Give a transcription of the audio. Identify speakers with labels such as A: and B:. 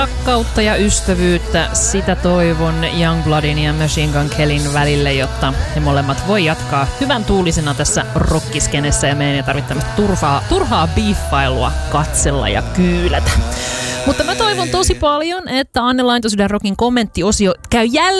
A: rakkautta ja ystävyyttä, sitä toivon Youngbloodin ja Machine Gun Kellyn välille, jotta ne molemmat voi jatkaa hyvän tuulisena tässä rockiskenessä ja meidän ei tarvitse tämmöistä turhaa biiffailua katsella ja kyylätä. Mutta mä toivon tosi paljon, että Anne Laintosydän Rockin kommenttiosio käy jälleen